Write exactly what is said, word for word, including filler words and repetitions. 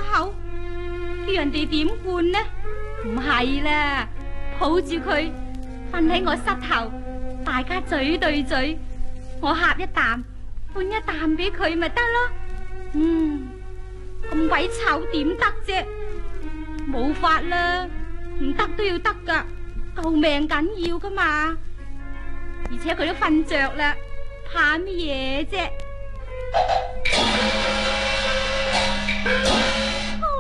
口，叫人哋點灌呢？唔係啦，抱住佢瞓喺我膝頭，大家嘴對嘴，我呷一啖，灌一啖俾佢咪得咯。嗯，咁鬼醜點得啫？冇法啦，唔得都要得噶，救命緊要噶嘛。而且佢都瞓着啦，怕乜嘢啫？